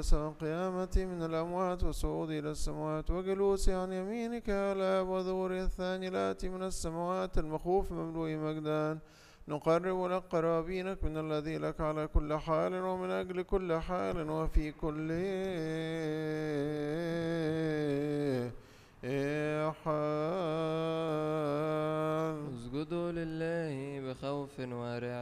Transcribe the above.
القيامة من الأموات والصعود إلى السماوات وجلوس عن يمينك يا الآب وظهور الثاني الآتي من السماوات المخوف مملوء مجدا نقرب لك قرابينك من الذي لك على كل حال ومن أجل كل حال وفي كل حال. اسجدوا لله بخوف ورعب.